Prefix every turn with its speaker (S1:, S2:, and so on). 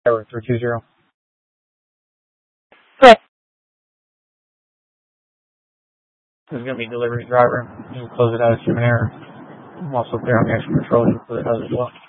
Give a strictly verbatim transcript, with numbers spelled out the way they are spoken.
S1: Tower three two zero.
S2: Correct.
S1: This is going to be delivery driver. You can close it out as human error. I'm also clear on the extra control. You can close it out as well.